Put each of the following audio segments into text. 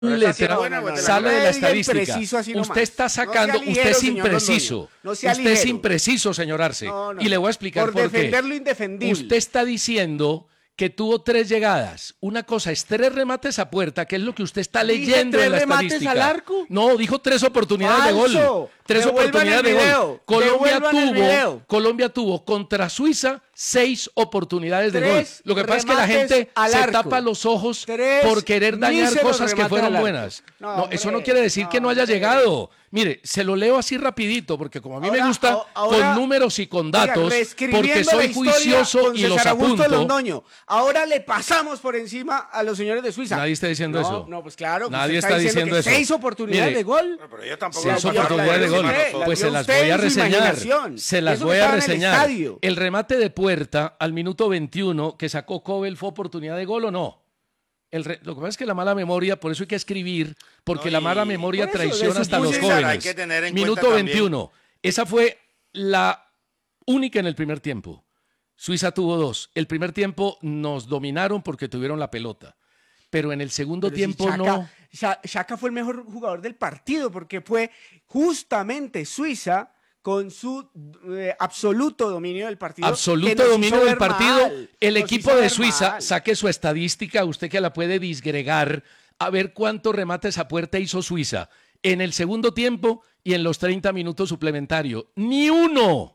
letra sale de la estadística. Usted está sacando, usted es impreciso. Usted es impreciso, señor Arce. Y le voy a explicar por qué. Por defender lo indefendible. Usted está diciendo que tuvo 3 llegadas. Una cosa es 3 remates a puerta, que es lo que usted está leyendo en la estadística. ¿3 remates al arco? No, dijo 3 oportunidades de gol. 3 oportunidades de gol. Colombia tuvo contra Suiza 6 oportunidades de gol. Lo que pasa es que la gente se tapa los ojos por querer dañar cosas que fueron buenas. No, eso no quiere decir que no haya llegado. Mire, se lo leo así rapidito, porque como a mí me gusta con números y con datos, porque soy juicioso y los apunto. Ahora le pasamos por encima a los señores de Suiza. Nadie está diciendo eso. No, pues claro. Nadie está diciendo eso. 6 oportunidades de gol. Pero yo tampoco 6 oportunidades de gol. Pues se las voy a reseñar. Se las voy a reseñar. El remate de puerta al minuto 21 que sacó Kobel, ¿fue oportunidad de gol o no? Lo que pasa es que la mala memoria, por eso hay que escribir, porque la mala memoria traiciona hasta los jóvenes. Minuto 21. Esa fue la única en el primer tiempo. Suiza tuvo 2. El primer tiempo nos dominaron porque tuvieron la pelota. Pero en el segundo tiempo no. Xhaka fue el mejor jugador del partido porque fue justamente Suiza con su absoluto dominio del partido. Absoluto dominio del partido. El equipo de Suiza, saque su estadística, usted que la puede disgregar, a ver cuántos remates a puerta hizo Suiza en el segundo tiempo y en los 30 minutos suplementarios. ¡Ni uno!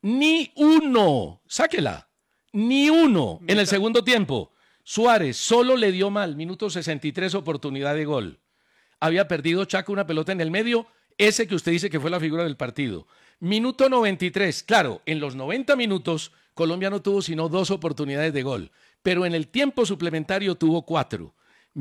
Sáquela. Ni uno en el segundo tiempo. Suárez solo le dio mal, minuto 63, oportunidad de gol. Había perdido Xhaka una pelota en el medio, ese que usted dice que fue la figura del partido. Minuto 93, claro, en los 90 minutos Colombia no tuvo sino 2 oportunidades de gol, pero en el tiempo suplementario tuvo 4.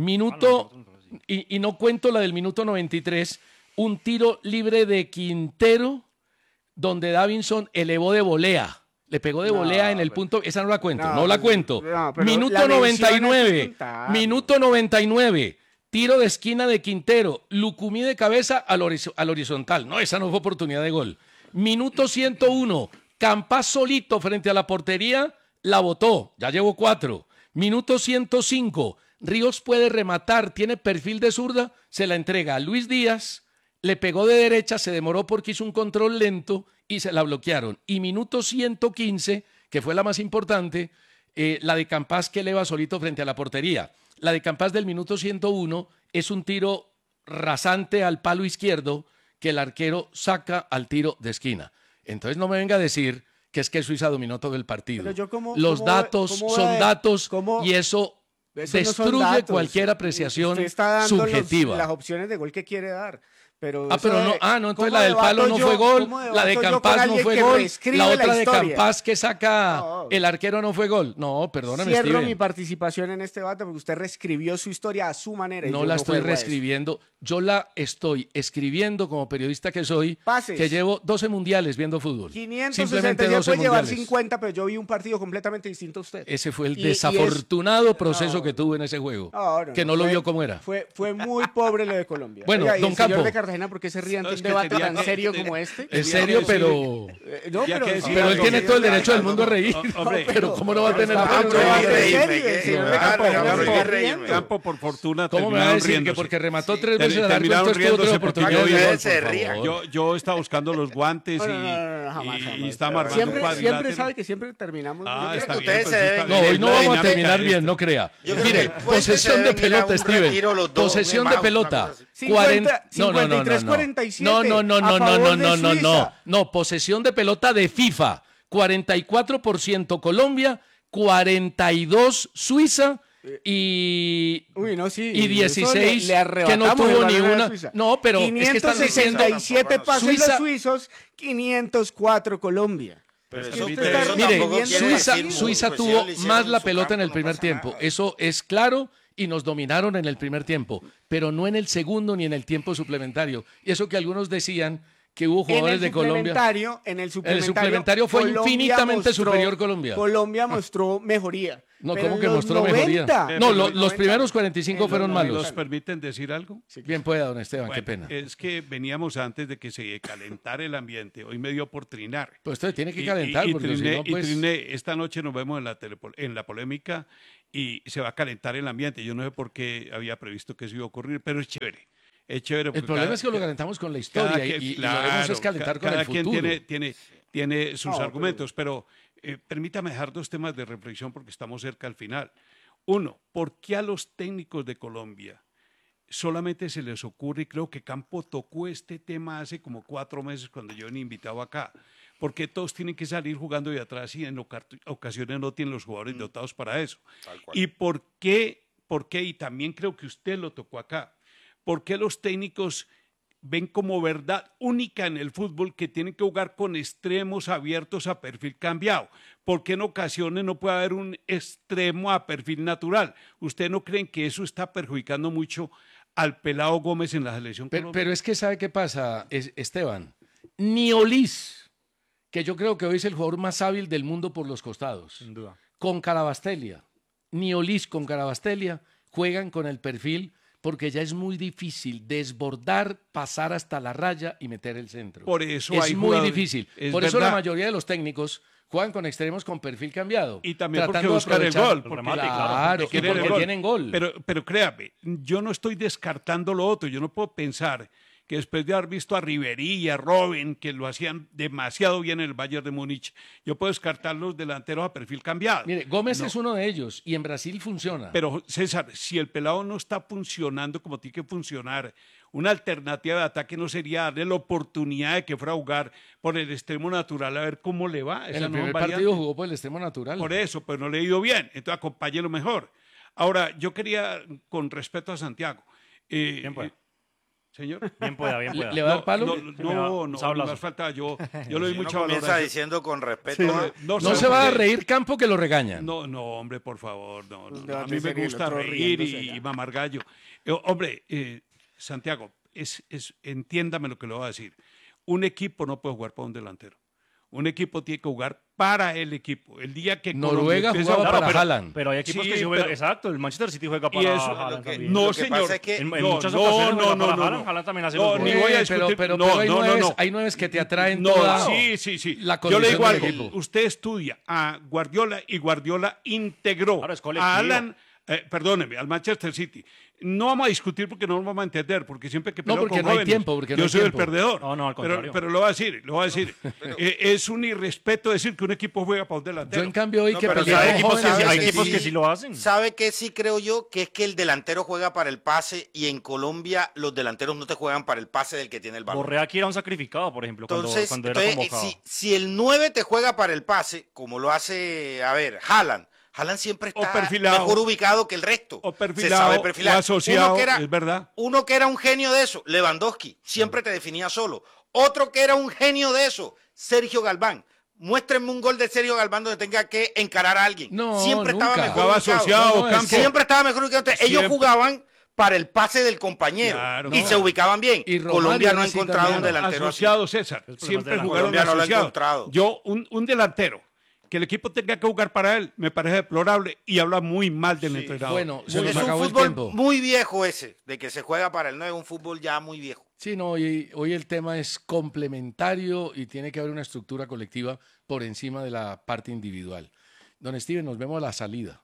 Y no cuento la del minuto 93, un tiro libre de Quintero, donde Davinson elevó de volea. Le pegó de volea en el punto, esa no la cuento, no la cuento. Minuto 99, tiro de esquina de Quintero, Lucumí de cabeza al horizontal. No, esa no fue oportunidad de gol. Minuto 101, Campas solito frente a la portería, la botó, ya llevo 4. Minuto 105, Ríos puede rematar, tiene perfil de zurda, se la entrega a Luis Díaz, le pegó de derecha, se demoró porque hizo un control lento y se la bloquearon. Y minuto 115, que fue la más importante, la de Campas que eleva solito frente a la portería. La de Campas del minuto 101 es un tiro rasante al palo izquierdo que el arquero saca al tiro de esquina. Entonces no me venga a decir que es que Suiza dominó todo el partido. Los datos son datos y eso destruye cualquier apreciación subjetiva. Las opciones de gol que quiere dar. Pero entonces la del palo no fue gol, la de Campas no fue gol, la otra de Campas que saca el arquero no fue gol. No, perdóname, Steven. Cierro mi participación en este debate porque usted reescribió su historia a su manera. No la estoy reescribiendo, yo la estoy escribiendo como periodista que soy, que llevo 12 mundiales viendo fútbol. 560, yo puedo llevar 50, pero yo vi un partido completamente distinto a usted. Ese fue el desafortunado proceso que tuve en ese juego, que no lo vio como era. Fue muy pobre lo de Colombia. Bueno, don Campo. ¿Por qué se ríe ante un debate tan serio como este? Es serio, pero él tiene todo el derecho del mundo a reír. Pero ¿cómo no va a tener Campo, por fortuna, ¿cómo me va a decir que porque remató 3 veces al arco tuvo 3 oportunidades? Yo estaba buscando los guantes y está marcando un cuadrilátero. Siempre sabe que siempre terminamos. Hoy no vamos a terminar bien, no crea. Mire, posesión de pelota, Steven. Posesión de pelota. 53-47. No, posesión de pelota de FIFA. 44% Colombia, 42 Suiza y 16 que no tuvo ni una. No, pero 567 pases los suizos, 504 Colombia. Mire, Suiza tuvo más la pelota en el primer tiempo. Eso es claro. Y nos dominaron en el primer tiempo, pero no en el segundo ni en el tiempo suplementario. Y eso que algunos decían que hubo jugadores de Colombia. En el suplementario fue Colombia infinitamente mostró- superior Colombia. Colombia mostró mejoría. No, Pero ¿cómo en que los mostró 90, mejoría? No, los primeros 45 en fueron los malos. ¿Nos permiten decir algo? Bien pueda, don Esteban, Bueno, qué pena. Es que veníamos antes de que se calentara el ambiente. Hoy me dio por trinar. Pues usted tiene que calentar, porque si no, pues... triné, esta noche nos vemos en la polémica y se va a calentar el ambiente. Yo no sé por qué había previsto que eso iba a ocurrir, pero es chévere. Es chévere. El problema es que lo calentamos con la historia y lo debemos es calentar con el futuro. Cada quien tiene sus No, argumentos, pero permítame dejar dos temas de reflexión porque estamos cerca al final. Uno, ¿por qué a los técnicos de Colombia solamente se les ocurre, y creo que Campo tocó este tema hace como 4 meses cuando yo venía invitado acá, porque todos tienen que salir jugando de atrás y en ocasiones no tienen los jugadores dotados para eso? ¿Y por qué? Y también creo que usted lo tocó acá. ¿Por qué los técnicos ven como verdad única en el fútbol que tienen que jugar con extremos abiertos a perfil cambiado? ¿Por qué en ocasiones no puede haber un extremo a perfil natural? ¿Ustedes no creen que eso está perjudicando mucho al Pelado Gómez en la selección colombiana? Pero es que ¿sabe qué pasa, Esteban? Ni Olís, que yo creo que hoy es el jugador más hábil del mundo por los costados, Sin duda. con Carabastelia, ni Olís con Carabastelia juegan con el perfil porque ya es muy difícil desbordar, pasar hasta la raya y meter el centro. Por eso es hay muy jugadores- difícil. es Por eso la verdad. mayoría de los técnicos juegan con extremos con perfil cambiado. Y también porque tratando de buscan el aprovechar- gol. El Porque remate, Claro, y quieren el porque gol. tienen gol. Pero créame, yo no estoy descartando lo otro. Yo no puedo pensar que después de haber visto a Ribery y a Robben, que lo hacían demasiado bien en el Bayern de Múnich, yo puedo descartar los delanteros a perfil cambiado. Mire, Gómez es uno de ellos y en Brasil funciona. Pero César, si el pelado no está funcionando como tiene que funcionar, una alternativa de ataque no sería darle la oportunidad de que fuera a jugar por el extremo natural a ver cómo le va. en Esa el no es primer variante. partido jugó por el extremo natural. Por eso, pero no le ha ido bien. Entonces acompáñelo mejor. Ahora, yo quería, con respeto a Santiago. Bien pueda. Señor. Bien pueda, bien pueda. ¿Le va a dar palo? No, sablazo. más falta. Yo le doy Si uno mucha comienza valoración. diciendo con respeto a... No se va a reír Campo que lo regañan. No, hombre, por favor, no. Un A debate mí me serio, el gusta otro reír riéndose y ya. mamar gallo. Hombre, Santiago, entiéndame lo que le voy a decir. Un equipo no puede jugar para un delantero. Un equipo tiene que jugar para el equipo. El día que Noruega Colombia empieza a jugaba jugar- para pero, Haaland. pero hay equipos Sí, que sí juegan. pero- Exacto, el Manchester City juega Y para eso- Haaland también. no, Lo que señor. pasa es que- En No, muchas no, ocasiones no, juega no, para no, Haaland. no. Haaland también hace No, los ni goles. voy a Pero discutir. hay nueves que te atraen No, toda sí. la Yo le digo condición del algo. equipo. Usted estudia a Guardiola y Guardiola integró Claro, es colectivo. a Alan, perdóneme, al Manchester City. No vamos a discutir porque no nos vamos a entender, porque siempre que No, peleo porque con no hay jóvenes, tiempo, porque no yo hay soy tiempo. el perdedor. No, al contrario. Pero lo voy a decir. Es un irrespeto decir que un equipo juega para un Yo delantero. en cambio hoy No, que pero peleé ¿sabe con equipos que jóvenes, sí- Hay que equipos sí- que sí lo hacen. ¿Sabe qué sí creo yo? Que es que el delantero juega para el pase y en Colombia los delanteros no te juegan para el pase del que tiene el balón. Borré aquí era un sacrificado, por ejemplo, Entonces, cuando era convocado. si el 9 te juega para el pase, como lo hace, a ver, Haaland siempre O está perfilado. mejor ubicado que el resto. O Se perfilado, sabe perfilar. o asociado, Uno es verdad. Uno que era un genio de eso, Lewandowski, siempre te definía solo. Otro que era un genio de eso, Sergio Galván. Muéstrenme un gol de Sergio Galván donde tenga que encarar a alguien. No, siempre nunca. estaba mejor Jugaba ubicado. asociado, No, es Campo. que- Siempre estaba mejor ubicado. Entonces, ellos Siempre. jugaban para el pase del compañero Claro, y no. se ubicaban bien. Y Romario Colombia no ha así encontrado también. un delantero así. Asociado, César. Es Siempre problema de jugaron Colombia no lo ha asociado. encontrado. Yo, un delantero, que el equipo tenga que jugar para él, me parece deplorable y habla muy mal del entrenador. Bueno, se Es nos un acabó el fútbol tiempo. muy viejo ese, de que se juega para el 9, un fútbol ya muy viejo. Sí, no, hoy el tema es complementario y tiene que haber una estructura colectiva por encima de la parte individual. Don Steven, nos vemos a la salida.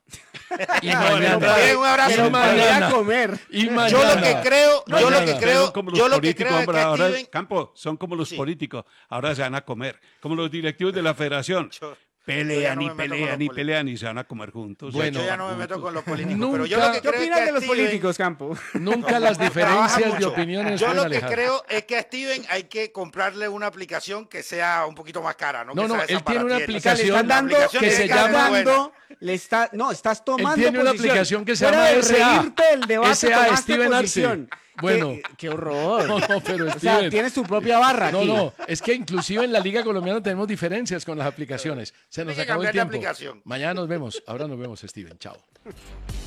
Y mañana. Bien, un abrazo. Pero para ir a mañana. comer. Y mañana. Yo lo que creo, yo lo Mañana. que creo, Son como los yo lo que políticos, creo es hombre, que ahora, Steven, Campo, son como los Sí. políticos, ahora se van a comer, como los directivos de la federación. yo ya Pelean no y me meto con pelean los y políticos. pelean y se van a comer juntos. Bueno, yo ya no me meto con los políticos, nunca- pero yo lo que ¿Qué creo es opinas que de a los Steven- políticos, Campo? Nunca las trabaja diferencias de mucho. opiniones Yo pueden lo que alejar. creo es que a Steven hay que comprarle una aplicación que sea un poquito más cara, ¿no? No, que no, sea él tiene una desbaratida. O sea, le aplicación están dando, aplicación que tiene se que ser llama... buena. estás tomando Él tiene una posición. aplicación que se Fuera llama de SA. reírte del debate, SA, tomaste Steven Arce. posición. Bueno. Qué horror. No, no, pero O sea, Steven, tienes tu propia barra no, aquí. no, es que inclusive en la Liga Colombiana tenemos diferencias con las aplicaciones. Se nos Hay que acabó el cambiar de tiempo. aplicación. Mañana nos vemos. Ahora nos vemos, Steven. Chao.